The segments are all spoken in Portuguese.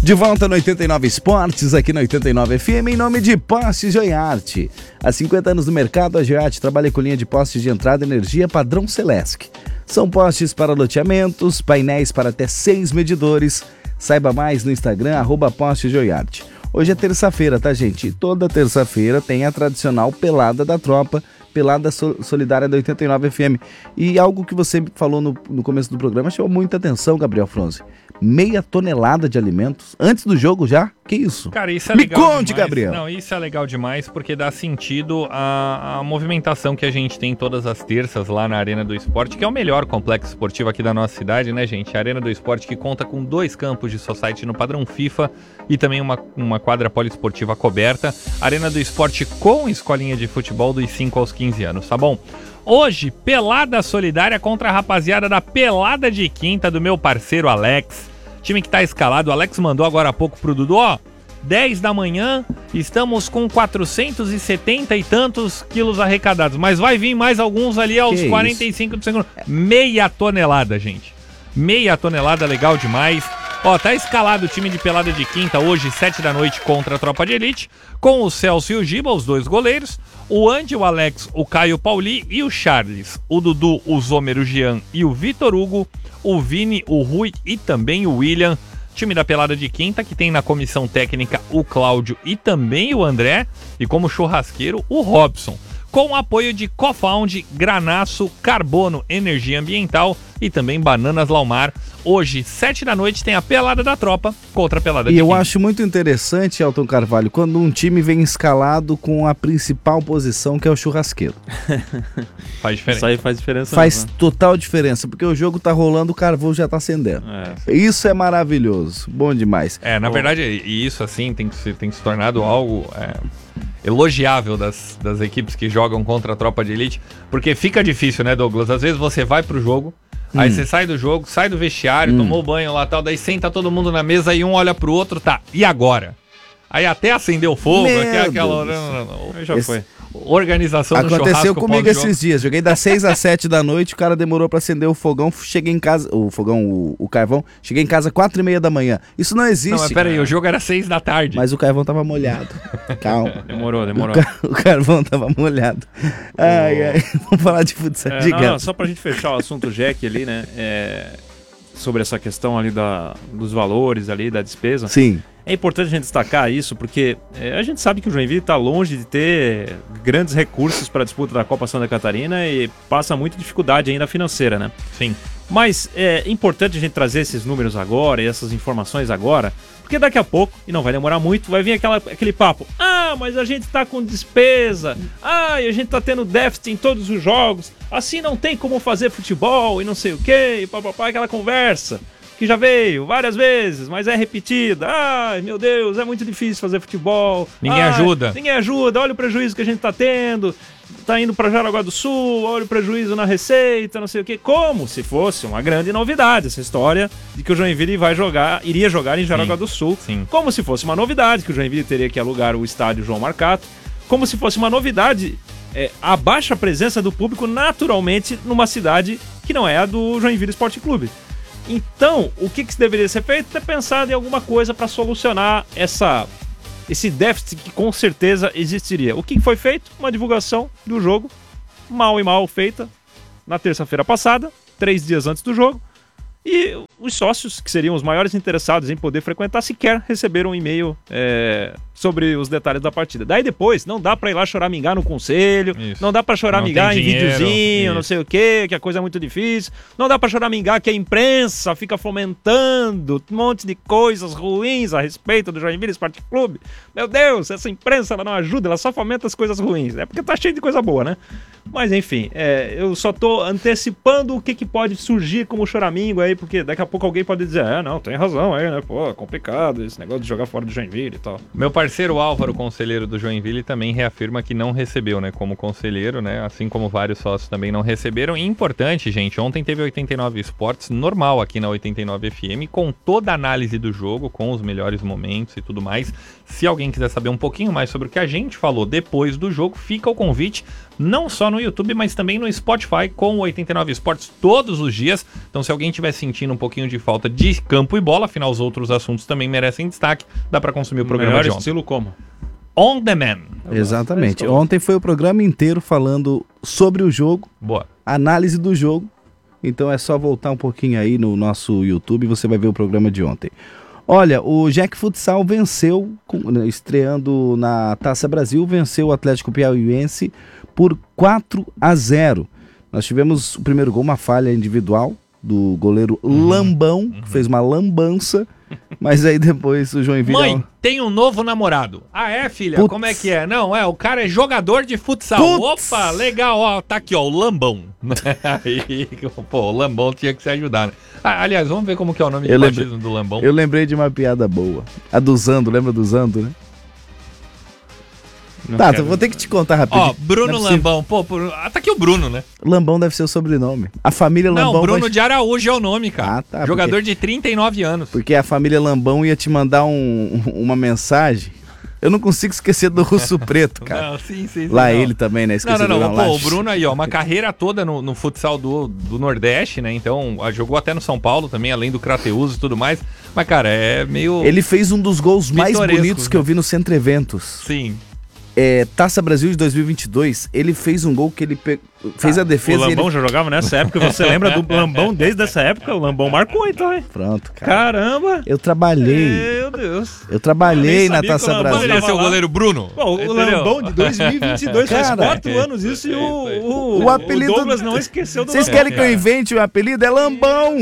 De volta no 89 Esportes, aqui no 89 FM, em nome de Postes Joiarte. Há 50 anos no mercado, a Joiarte trabalha com linha de postes de entrada energia padrão Celesc. São postes para loteamentos, painéis para até 6 medidores. Saiba mais no Instagram, @Postes Joiarte. Hoje é terça-feira, tá, gente? Toda terça-feira tem a tradicional Pelada da Tropa, Pelada Solidária da 89 FM. E algo que você falou no começo do programa chamou muita atenção, Gabriel Fronzi. 1/2 tonelada de alimentos antes do jogo já? Que isso? Cara, isso é Me legal conte, demais. Gabriel. Não, isso é legal demais porque dá sentido à movimentação que a gente tem todas as terças lá na Arena do Esporte, que é o melhor complexo esportivo aqui da nossa cidade, né, gente? A Arena do Esporte que conta com 2 campos de society no padrão FIFA e também uma quadra poliesportiva coberta. Arena do Esporte com escolinha de futebol dos 5 aos 15 anos, tá bom? Hoje, pelada solidária contra a rapaziada da Pelada de Quinta do meu parceiro Alex. Time que tá escalado, o Alex mandou agora há pouco pro Dudu, 10 da manhã, estamos com 470 e tantos quilos arrecadados, mas vai vir mais alguns ali aos 45 do segundo. 1/2 tonelada, gente. 1/2 tonelada, legal demais. Tá escalado o time de Pelada de Quinta hoje, 7 da noite, contra a Tropa de Elite, com o Celso e o Giba, os 2 goleiros, o Andy, o Alex, o Caio Pauli e o Charles, o Dudu, o Zomer, o Jean e o Vitor Hugo, o Vini, o Rui e também o William. Time da Pelada de Quinta, que tem na comissão técnica o Cláudio e também o André, e como churrasqueiro o Robson, com o apoio de Cofound, Granaço, Carbono, Energia Ambiental e também Bananas Laumar. Hoje, 7 da noite, tem a Pelada da Tropa contra a Pelada de Quinta. E eu acho muito interessante, Elton Carvalho, quando um time vem escalado com a principal posição, que é o churrasqueiro. Faz diferença. Isso aí faz diferença. Faz total diferença, porque o jogo tá rolando, o carvão já tá acendendo. Isso é maravilhoso, bom demais. Na verdade, e isso assim tem que se tornado algo elogiável das equipes que jogam contra a Tropa de Elite, porque fica difícil, né, Douglas? Às vezes você vai pro jogo, aí você sai do jogo, sai do vestiário, tomou banho lá e tal, daí senta todo mundo na mesa e um olha pro outro, tá, e agora? Aí até acendeu o fogo, já foi. Organização do churrasco. Aconteceu comigo esses dias, joguei das 6 às 7 da noite, o cara demorou pra acender o fogão, cheguei em casa, o carvão, cheguei em casa 4:30 da manhã. Isso não existe. Não, mas peraí, o jogo era 6 da tarde. Mas o carvão tava molhado. Calma. Demorou. O carvão tava molhado. Ai, vamos falar de futsal. Não, só pra gente fechar o assunto Jack ali, né, sobre essa questão ali dos valores ali, da despesa. Sim. É importante a gente destacar isso porque a gente sabe que o Joinville está longe de ter grandes recursos para a disputa da Copa Santa Catarina e passa muita dificuldade ainda financeira, né? Sim. Mas é importante a gente trazer esses números agora e essas informações agora, porque daqui a pouco, e não vai demorar muito, vai vir aquele papo. Mas a gente está com despesa. E a gente está tendo déficit em todos os jogos. Assim não tem como fazer futebol e não sei o quê, e papapá, aquela conversa que já veio várias vezes, mas é repetida. Meu Deus, é muito difícil fazer futebol. Ninguém ajuda. Ninguém ajuda, olha o prejuízo que a gente tá tendo. Tá indo para Jaraguá do Sul, olha o prejuízo na receita, não sei o quê. Como se fosse uma grande novidade essa história de que o Joinville iria jogar em Jaraguá do Sul. Sim. Como se fosse uma novidade que o Joinville teria que alugar o estádio João Marcato. Como se fosse uma novidade a baixa presença do público naturalmente numa cidade que não é a do Joinville Esporte Clube. Então, o que deveria ser feito é pensar em alguma coisa para solucionar esse déficit que com certeza existiria. O que foi feito? Uma divulgação do jogo, mal feita, na terça-feira passada, 3 dias antes do jogo, e os sócios, que seriam os maiores interessados em poder frequentar, sequer receberam um e-mail sobre os detalhes da partida. Daí depois, não dá pra ir lá choramingar no conselho, não dá pra choramingar em videozinho, não sei o que a coisa é muito difícil, não dá pra choramingar que a imprensa fica fomentando um monte de coisas ruins a respeito do Joinville Esporte Clube. Meu Deus, essa imprensa ela não ajuda, ela só fomenta as coisas ruins. É porque tá cheio de coisa boa, né? Mas enfim, eu só tô antecipando o que pode surgir como choramingo aí, porque daqui a pouco alguém pode dizer, não, tem razão aí, né? Pô, é complicado esse negócio de jogar fora do Joinville e tal. Meu parceiro Álvaro, conselheiro do Joinville, também reafirma que não recebeu, né, como conselheiro, né, assim como vários sócios também não receberam. E importante, gente, ontem teve 89 Esportes normal aqui na 89 FM, com toda a análise do jogo, com os melhores momentos e tudo mais. Se alguém quiser saber um pouquinho mais sobre o que a gente falou depois do jogo, fica o convite, não só no YouTube, mas também no Spotify, com o 89 Esportes todos os dias. Então, se alguém estiver se sentindo um pouquinho de falta de campo e bola, afinal os outros assuntos também merecem destaque, dá pra consumir o programa Melhor de ontem. estilo como? On Demand. Exatamente. Ontem foi o programa inteiro falando sobre o jogo, Boa. análise do jogo. Então é só voltar um pouquinho aí no nosso YouTube e você vai ver o programa de ontem. Olha, o Jack Futsal venceu, estreando na Taça Brasil, venceu o Atlético Piauiense por 4-0. Nós tivemos o primeiro gol, uma falha individual do goleiro Lambão, que fez uma lambança, mas aí depois o Joinville... Mãe, tem um novo namorado. Ah, é, filha? Putz. Como é que é? Não, o cara é jogador de futsal. Putz. Opa, legal, ó, tá aqui, ó, o Lambão. Aí, pô, o Lambão tinha que se ajudar, né? Aliás, vamos ver como que é o nome de batismo do Lambão. Eu lembrei de uma piada boa. A do Zando, lembra do Zando, né? Não Tá, quero. vou ter que te contar rapidinho. Ó, Bruno Não é possível. Lambão. Pô, tá aqui o Bruno, né? Lambão deve ser o sobrenome. A família Lambão... Não, Bruno vai- de Araújo é o nome, cara. Ah, tá, Jogador de 39 anos. Porque a família Lambão ia te mandar uma mensagem. Eu não consigo esquecer do Russo Preto, cara. Não, sim. Lá não. ele também, né? Esqueci Não. do Pô, o Bruno aí, ó, uma carreira toda no futsal do Nordeste, né? Então, jogou até no São Paulo também, além do Crateus e tudo mais. Mas, cara, é meio... Ele fez um dos gols mais Pitoresco, bonitos que eu vi no Centro Eventos. Sim. Taça Brasil de 2022, ele fez um gol que ele fez a O defesa e Lambão ele... já jogava nessa época, você lembra do Lambão desde essa época? O Lambão marcou então, hein? Pronto, cara. Caramba! Eu trabalhei. Meu Deus! Eu trabalhei nem na sabia que o Taça Lambão Brasil. Poderia ser o lá. goleiro Bruno. Bom, o Entendeu? Lambão de 2022 faz Cara, 4 anos isso e O apelido- o Douglas não esqueceu do Vocês Lambão. querem que eu invente o apelido? É Lambão.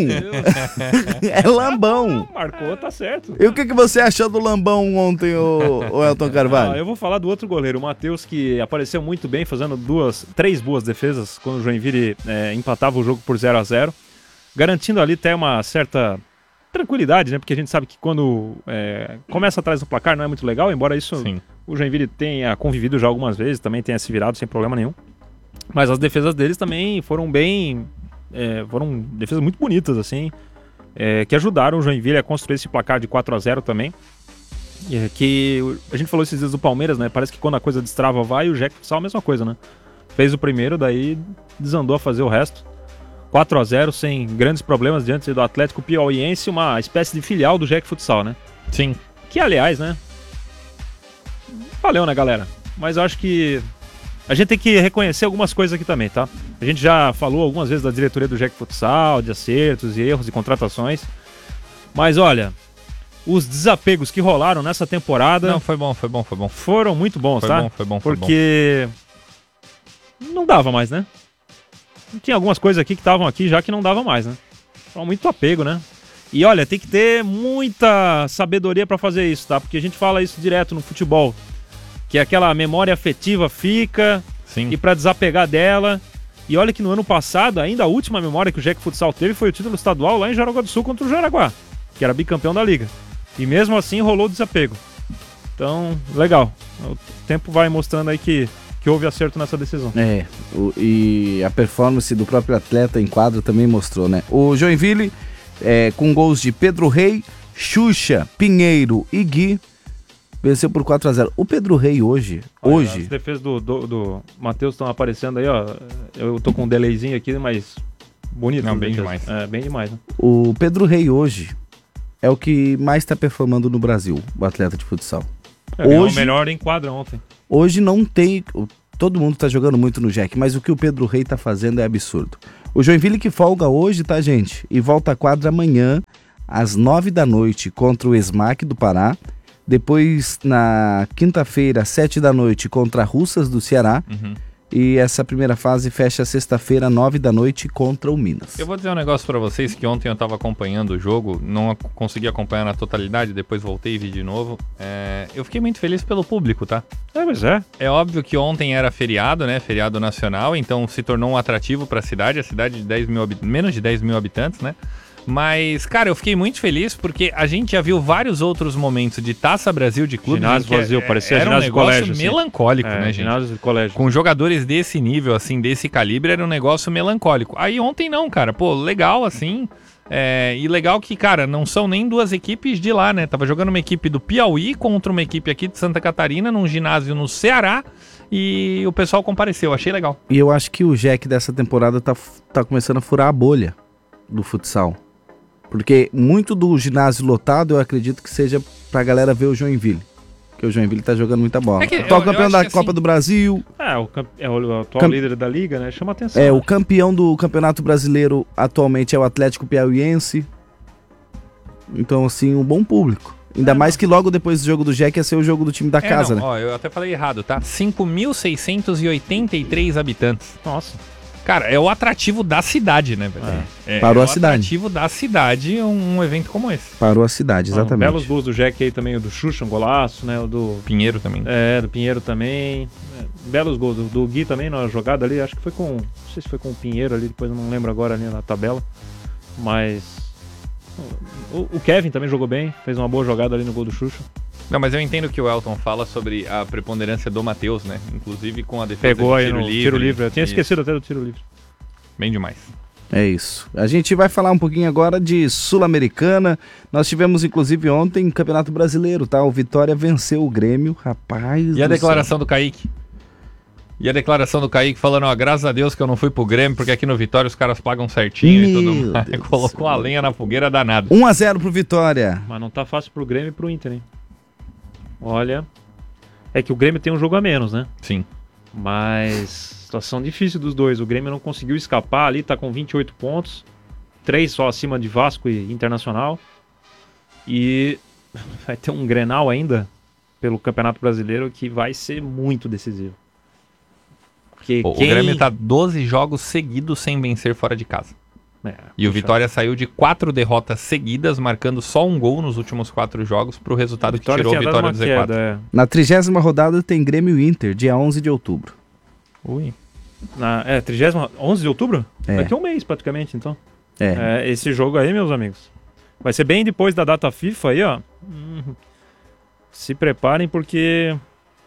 É Lambão. Marcou, tá certo. E o que você achou do Lambão ontem, o Elton Carvalho? Eu vou falar do outro goleiro, o Matheus, que apareceu muito bem, fazendo 3 boas defesas quando o Joinville empatava o jogo por 0-0, garantindo ali até uma certa tranquilidade, né? Porque a gente sabe que quando começa atrás do placar não é muito legal, embora isso Sim. o Joinville tenha convivido já algumas vezes, também tenha se virado sem problema nenhum. Mas as defesas deles também foram foram defesas muito bonitas, assim, que ajudaram o Joinville a construir esse placar de 4-0 também. Que a gente falou esses dias do Palmeiras, né? Parece que quando a coisa destrava vai, o Jack Futsal a mesma coisa, né? Fez o primeiro, daí desandou a fazer o resto. 4-0 sem grandes problemas diante do Atlético Piauiense, uma espécie de filial do Jack Futsal, né? Sim. Que, aliás, né? Valeu, né, galera? Mas eu acho que a gente tem que reconhecer algumas coisas aqui também, tá? A gente já falou algumas vezes da diretoria do Jack Futsal, de acertos e erros de contratações. Mas, olha, os desapegos que rolaram nessa temporada Não, foi bom. foram muito bons, Foi tá? bom. Porque não dava mais, né? Tinha algumas coisas aqui que estavam aqui já que não dava mais, né? Então, muito apego, né? E olha, tem que ter muita sabedoria pra fazer isso, tá? Porque a gente fala isso direto no futebol, que aquela memória afetiva fica, Sim. e pra desapegar dela. E olha que no ano passado, ainda a última memória que o Jack Futsal teve foi o título estadual lá em Jaraguá do Sul contra o Jaraguá, que era bicampeão da liga. E mesmo assim rolou o desapego. Então, legal. O tempo vai mostrando aí que houve acerto nessa decisão. E a performance do próprio atleta em quadro também mostrou, né? O Joinville, com gols de Pedro Rei, Xuxa, Pinheiro e Gui, venceu por 4-0. O Pedro Rei hoje... As defesas do Matheus estão aparecendo aí, ó. Eu tô com um delayzinho aqui, mas bonito. Não, bem defesa. demais. Bem demais, né? O Pedro Rei hoje é o que mais está performando no Brasil, o atleta de futsal. Ganhou Hoje- o melhor em quadra ontem. Hoje não tem... Todo mundo tá jogando muito no Jack, mas o que o Pedro Rei tá fazendo é absurdo. O Joinville que folga hoje, tá, gente? E volta à quadra amanhã, às 9 da noite, contra o Esmac do Pará. Depois, na quinta-feira, às 7 da noite, contra a Russas do Ceará. Uhum. E essa primeira fase fecha sexta-feira, 9 da noite, contra o Minas. Eu vou dizer um negócio pra vocês, que ontem eu tava acompanhando o jogo, não consegui acompanhar na totalidade, depois voltei e vi de novo. Eu fiquei muito feliz pelo público, tá? Mas é. É óbvio que ontem era feriado, né? Feriado nacional, então se tornou um atrativo pra cidade, a cidade de menos de 10 mil habitantes, né? Mas, cara, eu fiquei muito feliz porque a gente já viu vários outros momentos de Taça Brasil de clubes. Ginásio em que vazio, parecia era um ginásio de negócio colégio, assim. melancólico, né, gente? Ginásio de colégio. Com jogadores desse nível, assim, desse calibre, era um negócio melancólico. Aí ontem não, cara. Pô, legal, assim. E legal que, cara, não são nem duas equipes de lá, né? Tava jogando uma equipe do Piauí contra uma equipe aqui de Santa Catarina, num ginásio no Ceará. E o pessoal compareceu, achei legal. E eu acho que o Jack dessa temporada tá começando a furar a bolha do futsal. Porque muito do ginásio lotado eu acredito que seja pra galera ver o Joinville. Porque o Joinville tá jogando muita bola. Atual campeão da Copa do Brasil. O atual líder da liga, né? Chama atenção. O campeão do Campeonato Brasileiro atualmente é o Atlético Piauiense. Então, assim, um bom público. Ainda mais que logo depois do jogo do Jack ia ser o jogo do time da casa, né? Ó, eu até falei errado, tá? 5.683 habitantes. Nossa. Cara, é o atrativo da cidade, né, velho? Parou a cidade. É o atrativo da cidade um evento como esse. Parou a cidade, exatamente. Belos gols do Jack aí também, o do Xuxa, um golaço, né? O do Pinheiro também. Do Pinheiro também. Belos gols do Gui também na jogada ali, acho que foi com... Não sei se foi com o Pinheiro ali, depois eu não lembro agora ali na tabela. Mas... O Kevin também jogou bem, fez uma boa jogada ali no gol do Xuxa. Não, mas eu entendo que o Elton fala sobre a preponderância do Matheus, né? Inclusive com a defesa Pegou de aí no tiro livre. Eu tinha esquecido até do tiro livre. Bem demais. É isso. A gente vai falar um pouquinho agora de Sul-Americana. Nós tivemos, inclusive, ontem Campeonato Brasileiro, tá? O Vitória venceu o Grêmio, rapaz. E a declaração do Kaique? E a declaração do Kaique falando, ó, graças a Deus que eu não fui pro Grêmio, porque aqui no Vitória os caras pagam certinho e tudo mais. Colocou a lenha na fogueira danada. 1-0 pro Vitória. Mas não tá fácil pro Grêmio e pro Inter, hein? Olha, é que o Grêmio tem um jogo a menos, né? Sim. Mas situação difícil dos dois. O Grêmio não conseguiu escapar ali, tá com 28 pontos. 3 só acima de Vasco e Internacional. E vai ter um Grenal ainda pelo Campeonato Brasileiro que vai ser muito decisivo. O Grêmio tá 12 jogos seguidos sem vencer fora de casa. E o Vitória saiu de 4 derrotas seguidas, marcando só um gol nos últimos 4 jogos pro resultado que tirou a Vitória do Z4. Na 30ª rodada tem Grêmio e Inter, dia 11 de outubro. Ui. 30ª, 11 de outubro? Daqui a um mês praticamente, então. Esse jogo aí, meus amigos, vai ser bem depois da data FIFA aí, ó. Se preparem porque...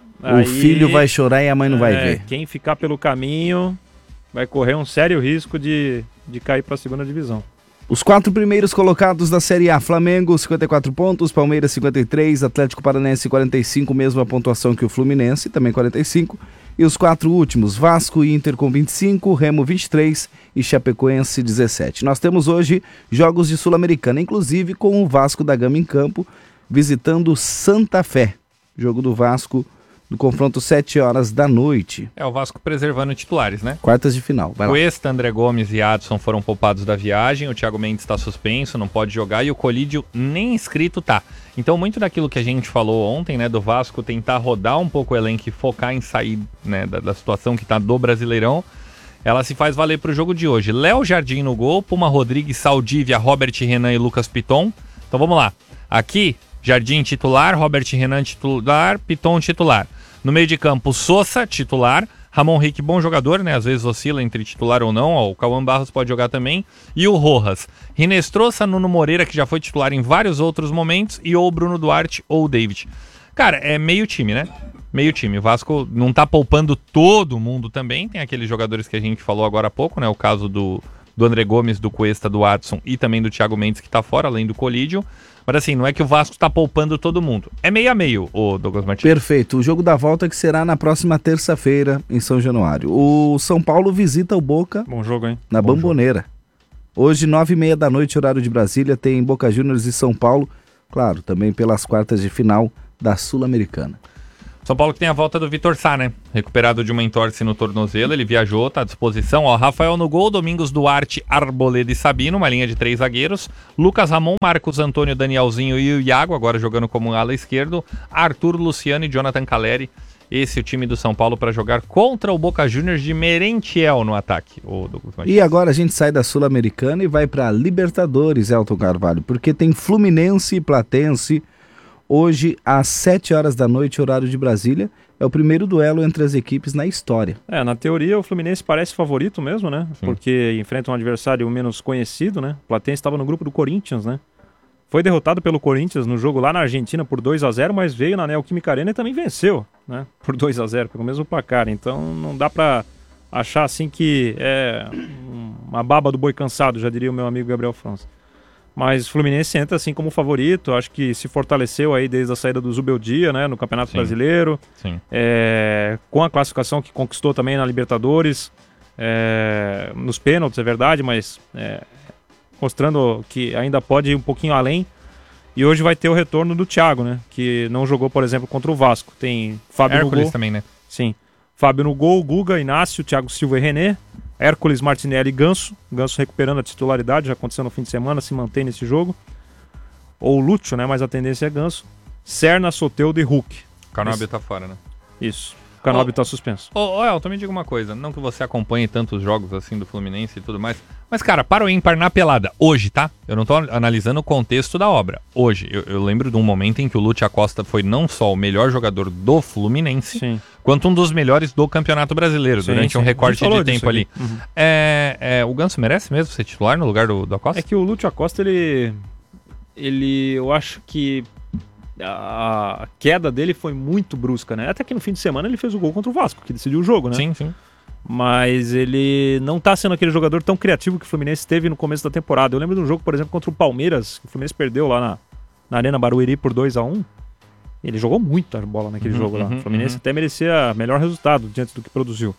O filho vai chorar e a mãe não vai ver. Quem ficar pelo caminho vai correr um sério risco de cair para a segunda divisão. Os 4 primeiros colocados da Série A: Flamengo, 54 pontos, Palmeiras, 53, Atlético Paranaense, 45, mesma pontuação que o Fluminense, também 45. E os 4 últimos, Vasco e Inter com 25, Remo 23 e Chapecoense 17. Nós temos hoje jogos de Sul-Americana, inclusive com o Vasco da Gama em campo, visitando Santa Fé. Jogo do Vasco no confronto 7 horas da noite. O Vasco preservando titulares, né? Quartas de final. Cuesta, André Gomes e Adson foram poupados da viagem, o Thiago Mendes está suspenso, não pode jogar, e o Colídio nem inscrito tá. Então muito daquilo que a gente falou ontem, né, do Vasco tentar rodar um pouco o elenco e focar em sair, né, da situação que tá do Brasileirão, ela se faz valer pro jogo de hoje. Léo Jardim no gol, Puma Rodrigues, Saldívia, Robert Renan e Lucas Piton. Então vamos lá. Aqui, Jardim titular, Robert Renan titular, Piton titular. No meio de campo, Sosa, titular. Ramon Rick, bom jogador, né? Às vezes oscila entre titular ou não. O Cauã Barros pode jogar também. E o Rojas. Rinestrosa, Nuno Moreira, que já foi titular em vários outros momentos. E ou Bruno Duarte ou o David. Cara, é meio time, né? Meio time. O Vasco não tá poupando todo mundo também. Tem aqueles jogadores que a gente falou agora há pouco, né? O caso do André Gomes, do Cuesta, do Adson e também do Thiago Mendes, que tá fora, além do Colídio. Mas assim, não é que o Vasco tá poupando todo mundo. É meio a meio, o Douglas Martins. Perfeito. O jogo da volta que será na próxima terça-feira em São Januário. O São Paulo visita o Boca. Bom jogo, hein? Na Bomboneira. Hoje, 9h30 da noite, horário de Brasília, tem Boca Juniors e São Paulo. Claro, também pelas quartas de final da Sul-Americana. São Paulo que tem a volta do Vitor Sá, né? Recuperado de uma entorse no tornozelo, ele viajou, tá à disposição. Ó, Rafael no gol, Domingos Duarte, Arboleda e Sabino, uma linha de 3 zagueiros. Lucas Ramon, Marcos Antônio, Danielzinho e o Iago, agora jogando como ala esquerdo. Arthur, Luciano e Jonathan Caleri. Esse é o time do São Paulo para jogar contra o Boca Juniors de Merentiel no ataque. E agora a gente sai da Sul-Americana e vai para Libertadores, Elton Carvalho, porque tem Fluminense e Platense. Hoje, às 7 horas da noite, horário de Brasília, é o primeiro duelo entre as equipes na história. Na teoria, o Fluminense parece favorito mesmo, né? Sim. Porque enfrenta um adversário menos conhecido, né? O Platense estava no grupo do Corinthians, né? Foi derrotado pelo Corinthians no jogo lá na Argentina por 2-0, mas veio na Neoquímica Arena e também venceu, né? Por 2-0, pelo mesmo placar. Então, não dá pra achar assim que é uma baba do boi cansado, já diria o meu amigo Gabriel França. Mas o Fluminense entra assim como favorito, acho que se fortaleceu aí desde a saída do Zubeldia, né, no Campeonato Brasileiro, com a classificação que conquistou também na Libertadores, nos pênaltis, é verdade, mas mostrando que ainda pode ir um pouquinho além. E hoje vai ter o retorno do Thiago, né? Que não jogou, por exemplo, contra o Vasco. Tem Fábio no gol. também, né? Sim. Fábio no gol, Guga, Inácio, Thiago Silva e René. Hércules, Martinelli e Ganso. Ganso recuperando a titularidade, já aconteceu no fim de semana, se mantém nesse jogo. Ou Lúcio, né? Mas a tendência é Ganso. Serna, Soteldo e Hulk. Canóbio tá fora, né? Isso. O Canóbio tá suspenso. Ô, Elton, me diga uma coisa. Não que você acompanhe tantos jogos assim do Fluminense e tudo mais. Mas, cara, para o ímpar na pelada. Hoje, tá? Eu não tô analisando o contexto da obra. Hoje, eu lembro de um momento em que o Lúcio Acosta foi não só o melhor jogador do Fluminense, Sim. quanto um dos melhores do Campeonato Brasileiro, durante um recorte de tempo ali. Uhum. O Ganso merece mesmo ser titular no lugar do Acosta? É que o Lúcio Acosta, ele eu acho que a queda dele foi muito brusca, né? Até que no fim de semana ele fez o gol contra o Vasco, que decidiu o jogo, né? Sim, sim. Mas ele não tá sendo aquele jogador tão criativo que o Fluminense teve no começo da temporada. Eu lembro de um jogo, por exemplo, contra o Palmeiras, que o Fluminense perdeu lá na Arena Barueri por 2-1. Ele jogou muita bola naquele jogo lá. O Fluminense até merecia melhor resultado diante do que produziu.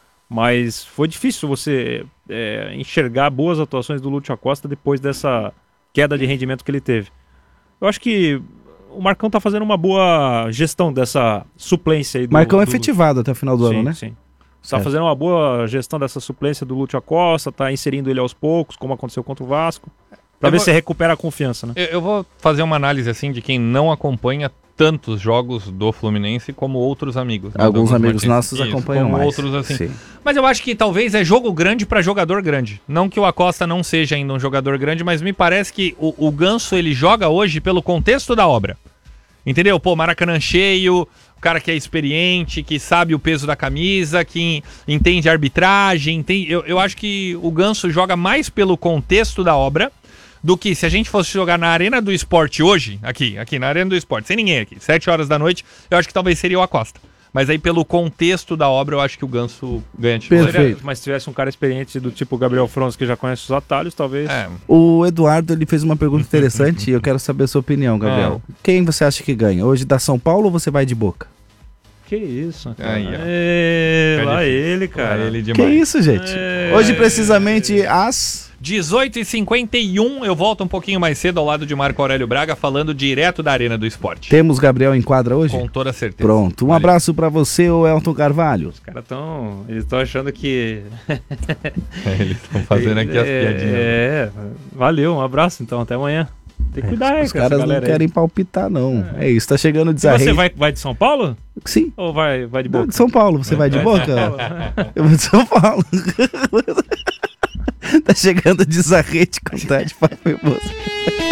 Mas foi difícil você enxergar boas atuações do Lúcio Acosta depois dessa queda de rendimento que ele teve. Eu acho que o Marcão tá fazendo uma boa gestão dessa suplência aí do Marcão é efetivado até o final do ano, né? Sim. Tá fazendo uma boa gestão dessa suplência do Lúcio Acosta, tá inserindo ele aos poucos, como aconteceu contra o Vasco, pra ver se recupera a confiança, né? Eu vou fazer uma análise assim de quem não acompanha tantos jogos do Fluminense como outros amigos. Né? Alguns amigos nossos acompanham como mais. Outros assim. Sim. Mas eu acho que talvez é jogo grande para jogador grande. Não que o Acosta não seja ainda um jogador grande, mas me parece que o Ganso ele joga hoje pelo contexto da obra. Entendeu? Pô, Maracanã cheio, o cara que é experiente, que sabe o peso da camisa, que entende a arbitragem. Eu acho que o Ganso joga mais pelo contexto da obra do que se a gente fosse jogar na Arena do Esporte hoje, aqui na Arena do Esporte, sem ninguém aqui, 7 horas da noite, eu acho que talvez seria o Acosta. Mas aí pelo contexto da obra, eu acho que o Ganso ganha titular. Perfeito. Mas se tivesse um cara experiente do tipo Gabriel Franz, que já conhece os atalhos, talvez... O Eduardo ele fez uma pergunta interessante e eu quero saber a sua opinião, Gabriel. Quem você acha que ganha? Hoje dá São Paulo ou você vai de Boca? Que isso, cara. Aí, lá ele, cara. Lá ele Que demais. isso, gente? Hoje precisamente às 18h51, eu volto um pouquinho mais cedo ao lado de Marco Aurélio Braga, falando direto da Arena do Esporte. Temos Gabriel em quadra hoje? Com toda certeza. Pronto. Um abraço pra você, o Elton Carvalho. Os caras estão achando que... Eles estão fazendo aqui as piadinhas. Valeu, um abraço então, até amanhã. Tem que cuidar aí Os com essa caras não galera aí. querem palpitar, não. É isso, tá chegando o E desarreio. você vai de São Paulo? Sim. Ou vai de Não, Boca? de São Paulo, você vai de Boca? Eu vou de São Paulo. Tá chegando o desarreio de contar de papo e moça.